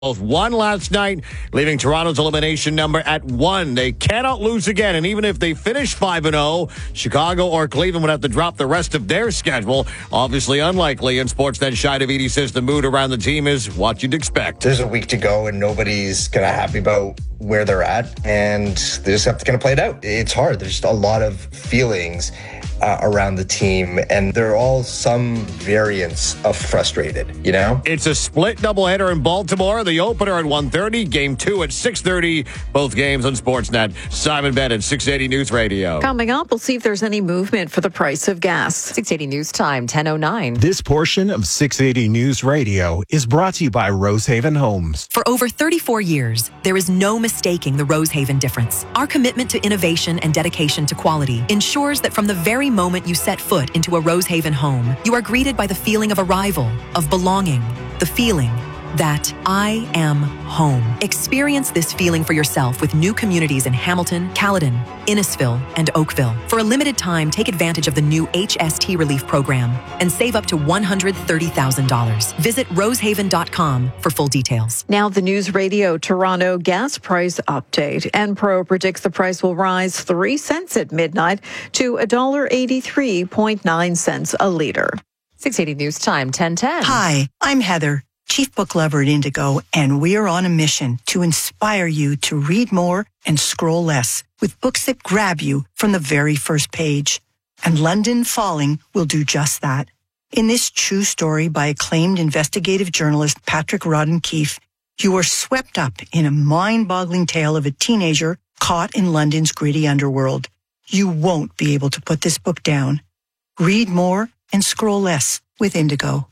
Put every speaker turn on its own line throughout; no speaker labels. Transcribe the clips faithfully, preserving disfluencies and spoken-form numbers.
Both won last night, leaving Toronto's elimination number at one. They cannot lose again, and even if they finish five and oh, Chicago or Cleveland would have to drop the rest of their schedule. Obviously unlikely, and Sportsnet Shai Davidi says the mood around the team is what you'd expect.
There's a week to go, and nobody's going to happy about where they're at, and they just have to kind of play it out. It's hard. There's just a lot of feelings Uh, around the team, and they're all some variants of frustrated, you know?
It's a split doubleheader in Baltimore. The opener at one thirty, game two at six thirty. Both games on Sportsnet. Simon Bennett, six eighty News Radio.
Coming up, we'll see if there's any movement for the price of gas.
six eighty News Time, ten oh nine.
This portion of six eighty News Radio is brought to you by Rosehaven Homes.
For over thirty-four years, there is no mistaking the Rosehaven difference. Our commitment to innovation and dedication to quality ensures that from the very moment you set foot into a Rosehaven home, you are greeted by the feeling of arrival, of belonging, the feeling that I am home. Experience this feeling for yourself with new communities in Hamilton, Caledon, Innisfil, and Oakville. For a limited time, take advantage of the new H S T Relief Program and save up to one hundred thirty thousand dollars. Visit rosehaven dot com for full details.
Now the News Radio Toronto gas price update. Enpro predicts the price will rise three cents at midnight to one dollar eighty-three point nine cents a litre.
six eighty News Time, ten ten.
Hi, I'm Heather, Chief Book Lover at Indigo, and we are on a mission to inspire you to read more and scroll less with books that grab you from the very first page. And London Falling will do just that. In this true story by acclaimed investigative journalist Patrick Rodden Keefe, you are swept up in a mind-boggling tale of a teenager caught in London's gritty underworld. You won't be able to put this book down. Read more and scroll less with Indigo.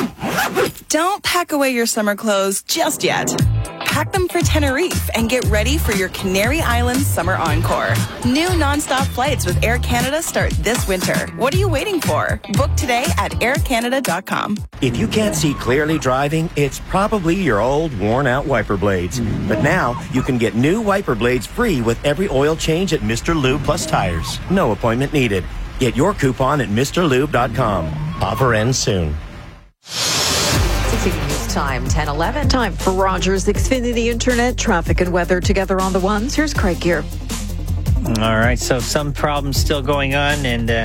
Don't pack away your summer clothes just yet. Pack them for Tenerife and get ready for your Canary Islands summer encore. New nonstop flights with Air Canada start this winter. What are you waiting for? Book today at air canada dot com.
If you can't see clearly driving, it's probably your old worn-out wiper blades. But now you can get new wiper blades free with every oil change at Mister Lube Plus Tires. No appointment needed. Get your coupon at Mr Lube dot com. Offer ends soon.
six eighty News Time, ten eleven.
Time for Rogers Xfinity Internet traffic and weather together on the ones. Here's Craig Gear.
All right, so some problems still going on, and uh,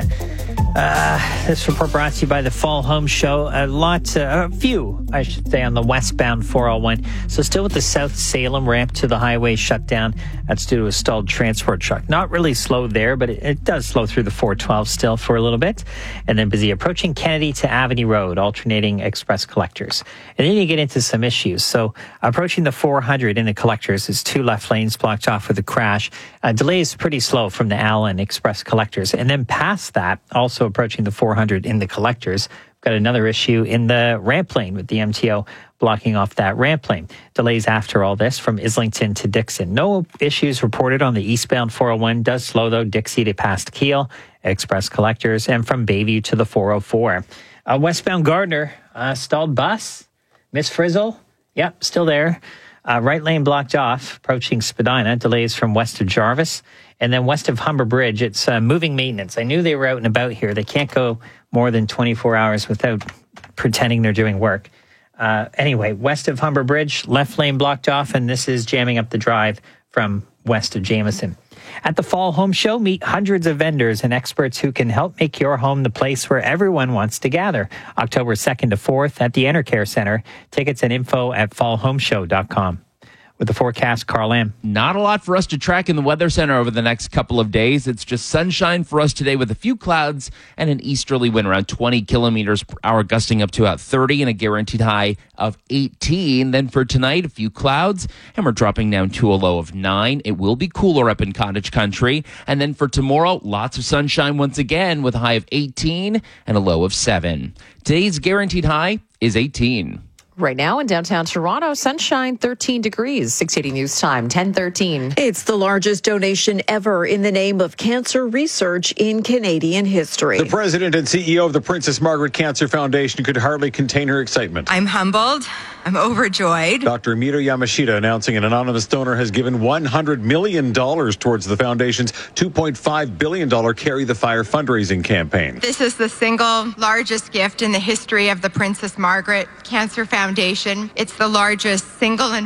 uh, this report brought to you by the Fall Home Show. A lot, uh, a few, I should say, on the westbound four oh one. So still with the South Salem ramp to the highway shut down. That's due to a stalled transport truck. Not really slow there, but it, it does slow through the four twelve still for a little bit. And then busy approaching Kennedy to Avenue Road, alternating express collectors. And then you get into some issues. So approaching the four hundred in the collectors is two left lanes blocked off with a crash. Uh, delays pretty slow from the Allen Express collectors. And then past that, also approaching the four hundred in the collectors, we've got another issue in the ramp lane with the M T O blocking off that ramp lane. Delays after all this from Islington to Dixon. No issues reported on the eastbound four oh one. Does slow though, Dixie to past Kiel, Express collectors, and from Bayview to the four oh four. Uh, westbound Gardner, uh, stalled bus. Miss Frizzle, yep, still there. Uh, right lane blocked off, approaching Spadina. Delays from west of Jarvis. And then west of Humber Bridge, it's uh, moving maintenance. I knew they were out and about here. They can't go more than twenty-four hours without pretending they're doing work. Uh, anyway, west of Humber Bridge, left lane blocked off, and this is jamming up the drive from west of Jameson. At the Fall Home Show, meet hundreds of vendors and experts who can help make your home the place where everyone wants to gather. October second to fourth at the Enercare Center. Tickets and info at fall home show dot com. With the forecast, Carl Lamb.
Not a lot for us to track in the Weather Center over the next couple of days. It's just sunshine for us today with a few clouds and an easterly wind around twenty kilometers per hour, gusting up to about thirty and a guaranteed high of eighteen. Then for tonight, a few clouds, and we're dropping down to a low of nine. It will be cooler up in Cottage Country. And then for tomorrow, lots of sunshine once again with a high of eighteen and a low of seven. Today's guaranteed high is eighteen.
Right now in downtown Toronto, sunshine, thirteen degrees. six eighty News Time, ten thirteen.
It's the largest donation ever in the name of cancer research in Canadian history.
The president and C E O of the Princess Margaret Cancer Foundation could hardly contain her excitement.
I'm humbled.
I'm overjoyed.
Doctor Miro Yamashita announcing an anonymous donor has given one hundred million dollars towards the foundation's two point five billion dollars Carry the Fire fundraising campaign.
This is the single largest gift in the history of the Princess Margaret Cancer Foundation. It's the largest single